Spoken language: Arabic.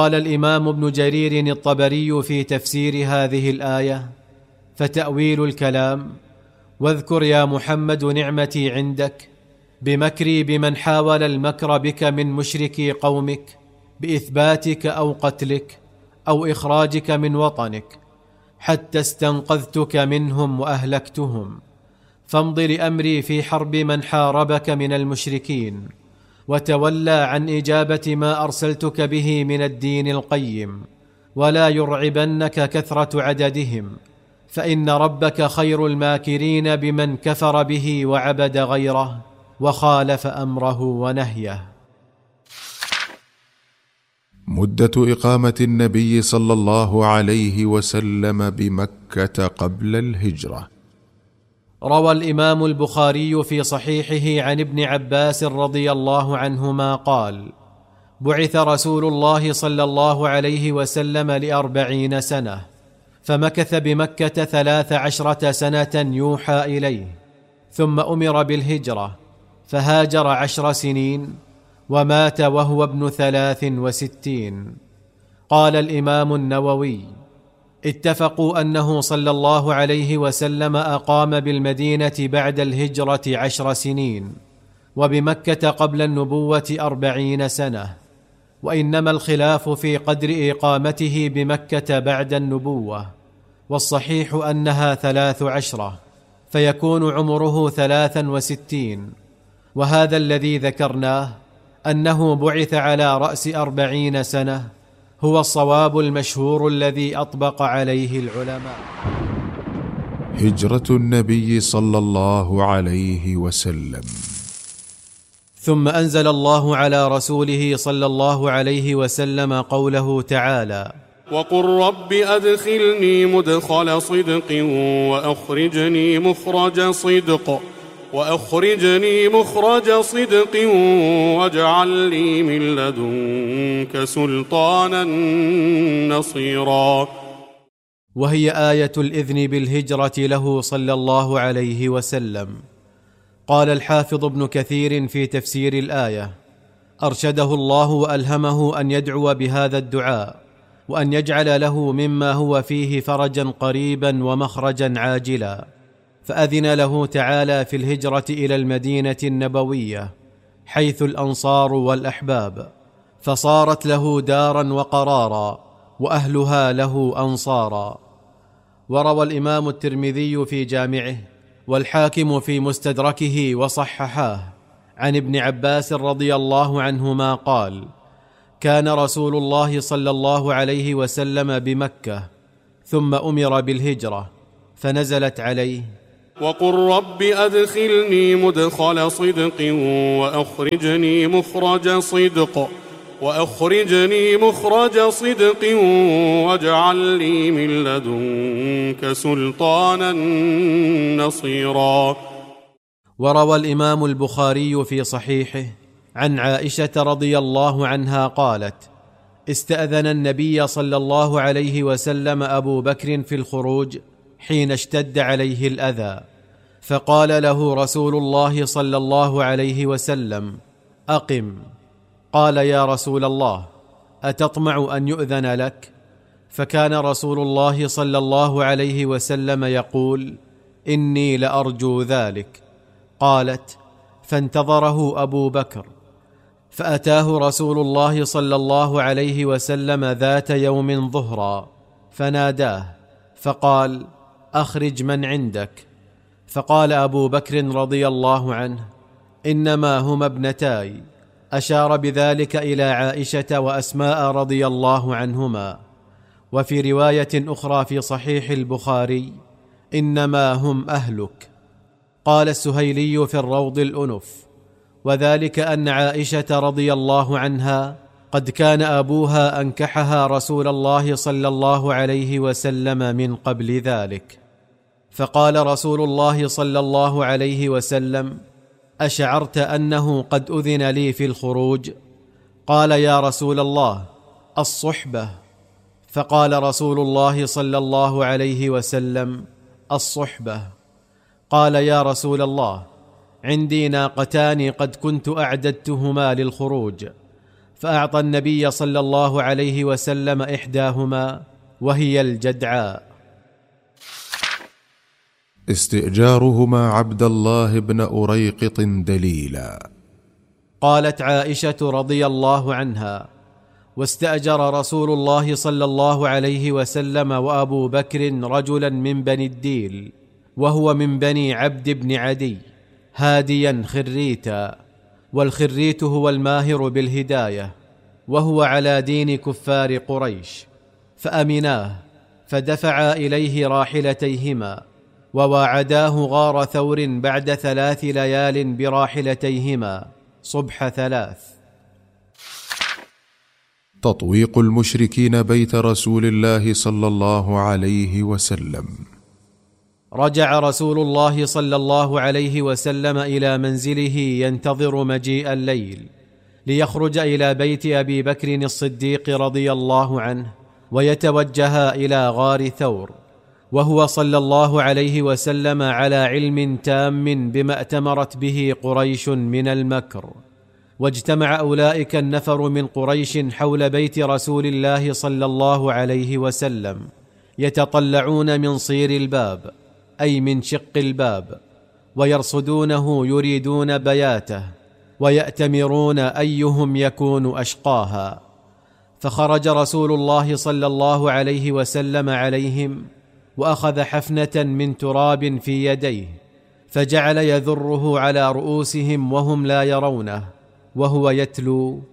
قال الإمام ابن جرير الطبري في تفسير هذه الآية: فتأويل الكلام: واذكر يا محمد نعمتي عندك بمكري بمن حاول المكر بك من مشركي قومك بإثباتك أو قتلك أو إخراجك من وطنك، حتى استنقذتك منهم وأهلكتهم، فامض لأمري في حرب من حاربك من المشركين، وتولى عن إجابة ما أرسلتك به من الدين القيم، ولا يرعبنك كثرة عددهم، فإن ربك خير الماكرين بمن كفر به وعبد غيره وخالف أمره ونهيه. مدة إقامة النبي صلى الله عليه وسلم بمكة قبل الهجرة. روى الإمام البخاري في صحيحه عن ابن عباس رضي الله عنهما قال: بعث رسول الله صلى الله عليه وسلم ل40 سنة، فمكث بمكة 13 سنة يوحى إليه، ثم أمر بالهجرة فهاجر 10 سنين، ومات وهو ابن 63. قال الإمام النووي: اتفقوا أنه صلى الله عليه وسلم أقام بالمدينة بعد الهجرة 10 سنين، وبمكة قبل النبوة 40 سنة، وإنما الخلاف في قدر إقامته بمكة بعد النبوة، والصحيح أنها 13، فيكون عمره 63. وهذا الذي ذكرناه أنه بعث على رأس 40 سنة هو الصواب المشهور الذي أطبق عليه العلماء. هجرة النبي صلى الله عليه وسلم. ثم أنزل الله على رسوله صلى الله عليه وسلم قوله تعالى: وقل رب أدخلني مدخل صدق وأخرجني مخرج صدق واجعل لي من لدنك سلطانا نصيرا. وهي آية الإذن بالهجرة له صلى الله عليه وسلم. قال الحافظ ابن كثير في تفسير الآية: أرشده الله وألهمه أن يدعو بهذا الدعاء، وأن يجعل له مما هو فيه فرجا قريبا ومخرجا عاجلا، فأذن له تعالى في الهجرة إلى المدينة النبوية حيث الأنصار والأحباب، فصارت له دارا وقرارا، وأهلها له أنصارا. وروى الإمام الترمذي في جامعه والحاكم في مستدركه وصححاه عن ابن عباس رضي الله عنهما قال: كان رسول الله صلى الله عليه وسلم بمكة، ثم أمر بالهجرة، فنزلت عليه: وقل رب أدخلني مدخل صدق وأخرجني مخرج صدق واجعل لي من لدنك سلطانا نصيرا. وروى الإمام البخاري في صحيحه عن عائشة رضي الله عنها قالت: استأذن النبي صلى الله عليه وسلم أبو بكر في الخروج حين اشتد عليه الأذى، فقال له رسول الله صلى الله عليه وسلم: أقم. قال: يا رسول الله، أتطمع أن يؤذن لك؟ فكان رسول الله صلى الله عليه وسلم يقول: إني لأرجو ذلك. قالت: فانتظره أبو بكر، فأتاه رسول الله صلى الله عليه وسلم ذات يوم ظهرا، فناداه فقال: أخرج من عندك. فقال أبو بكر رضي الله عنه: إنما هما ابنتاي. أشار بذلك إلى عائشة وأسماء رضي الله عنهما. وفي رواية أخرى في صحيح البخاري: إنما هم أهلك. قال السهيلي في الروض الأنف: وذلك أن عائشة رضي الله عنها قد كان أبوها أنكحها رسول الله صلى الله عليه وسلم من قبل ذلك. فقال رسول الله صلى الله عليه وسلم: أشعرت أنه قد أذن لي في الخروج؟ قال: يا رسول الله، الصحبة. فقال رسول الله صلى الله عليه وسلم: الصحبة. قال: يا رسول الله، عندي ناقتان قد كنت أعددتهما للخروج. فأعطى النبي صلى الله عليه وسلم إحداهما وهي الجدعاء. استئجارهما عبد الله بن أريقط دليلا. قالت عائشة رضي الله عنها: واستأجر رسول الله صلى الله عليه وسلم وأبو بكر رجلا من بني الديل، وهو من بني عبد بن عدي، هاديا خريتا، والخريت هو الماهر بالهداية، وهو على دين كفار قريش. فأمناه، فدفعا إليه راحلتيهما، وواعداه غار ثور بعد 3 ليال براحلتيهما صبح 3. تطويق المشركين بيت رسول الله صلى الله عليه وسلم. رجع رسول الله صلى الله عليه وسلم إلى منزله ينتظر مجيء الليل، ليخرج إلى بيت أبي بكر الصديق رضي الله عنه ويتوجه إلى غار ثور، وهو صلى الله عليه وسلم على علم تام بما ائتمرت به قريش من المكر. واجتمع أولئك النفر من قريش حول بيت رسول الله صلى الله عليه وسلم، يتطلعون من صير الباب، أي من شق الباب، ويرصدونه يريدون بياته، ويأتمرون أيهم يكون أشقاها. فخرج رسول الله صلى الله عليه وسلم عليهم، وأخذ حفنة من تراب في يديه، فجعل يذره على رؤوسهم وهم لا يرونه، وهو يتلو: